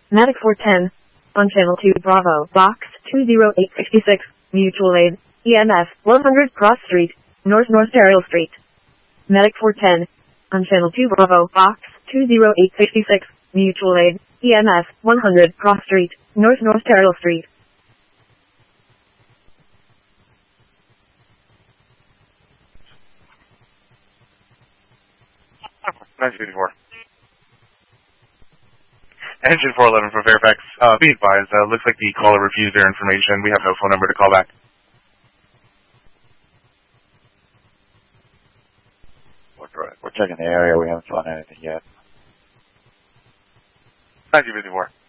Medic 410. On Channel 2 Bravo, Box 20866, Mutual Aid, EMS 100 Cross Street, North Terrell Street. Medic 410. On Channel 2 Bravo, Box 20866, Mutual Aid, EMS 100 Cross Street, North Terrell Street. 1984. Engine 411 for Fairfax. Be advised, looks like the caller refused their information. We have no phone number to call back. We're checking the area. We haven't found anything yet. 1954.